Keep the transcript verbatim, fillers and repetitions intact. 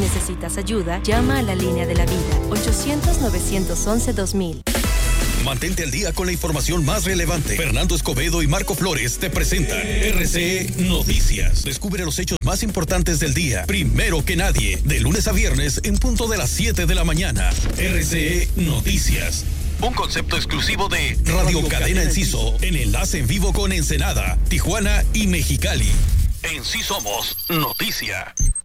necesitas ayuda, llama a la línea de la vida, ochocientos, novecientos once, dos mil. Mantente al día con la información más relevante. Fernando Escobedo y Marco Flores te presentan R C E Noticias. Descubre los hechos más importantes del día, primero que nadie, de lunes a viernes en punto de las siete de la mañana. R C E Noticias. Un concepto exclusivo de Radio Cadena Enciso, en enlace en vivo con Ensenada, Tijuana y Mexicali. En Sí Somos Noticia.